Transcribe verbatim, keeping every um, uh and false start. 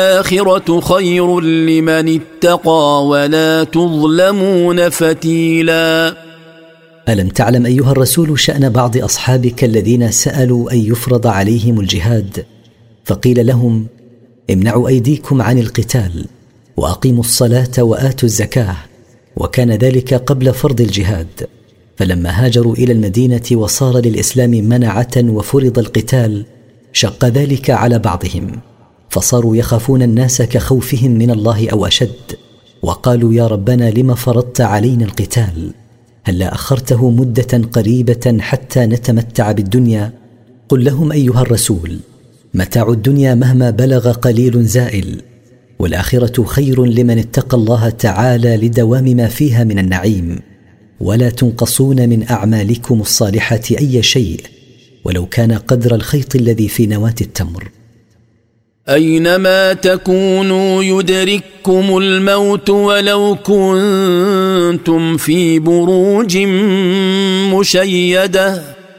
الآخرة خير لمن اتقى ولا تظلمون فتيلا. ألم تعلم أيها الرسول شأن بعض أصحابك الذين سألوا أن يفرض عليهم الجهاد فقيل لهم امنعوا أيديكم عن القتال وأقيموا الصلاة وآتوا الزكاة، وكان ذلك قبل فرض الجهاد، فلما هاجروا إلى المدينة وصار للإسلام منعة وفرض القتال شق ذلك على بعضهم، فصاروا يخافون الناس كخوفهم من الله أو أشد، وقالوا يا ربنا لما فرضت علينا القتال؟ هلا أخرته مدة قريبة حتى نتمتع بالدنيا؟ قل لهم أيها الرسول متاع الدنيا مهما بلغ قليل زائل، والآخرة خير لمن اتقى الله تعالى لدوام ما فيها من النعيم، ولا تنقصون من أعمالكم الصالحة أي شيء ولو كان قدر الخيط الذي في نواة التمر. أينما تكونوا يدرككم الموت ولو كنتم في بروج مشيدة